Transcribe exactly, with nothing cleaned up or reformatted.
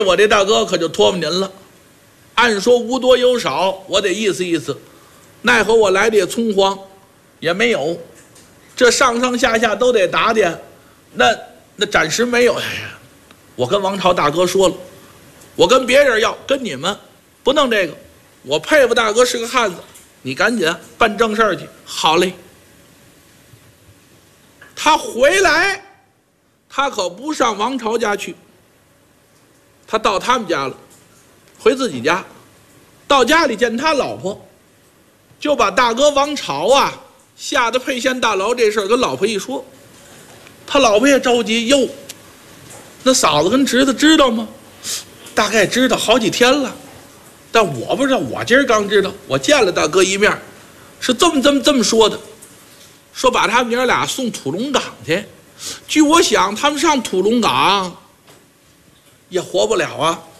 我这大哥可就托付您了。按说无多有少，我得意思意思，奈何我来的也匆慌，也没有，这上上下下都得打点，那那暂时没有。哎呀，我跟王朝大哥说了，我跟别人要，跟你们不弄这个。我佩服大哥是个汉子，你赶紧办正事去。好嘞。他回来，他可不上王朝家去，他到他们家了，回自己家，到家里见他老婆，就把大哥王朝啊下的沛县大牢这事儿跟老婆一说，他老婆也着急。哟，那嫂子跟侄子知道吗？大概知道好几天了，但我不知道，我今儿刚知道，我见了大哥一面，是这么这么这么说的，说把他们娘俩送土龙岗去。据我想，他们上土龙岗也活不了啊。